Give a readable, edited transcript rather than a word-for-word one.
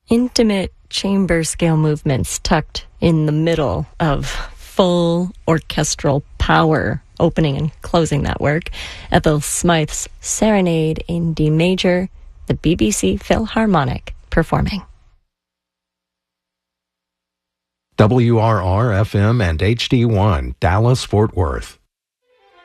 intimate chamber scale movements tucked in the middle of full orchestral power, opening and closing that work. Ethel Smythe's Serenade in D major, the BBC Philharmonic performing. WRR-FM and HD1, Dallas, Fort Worth.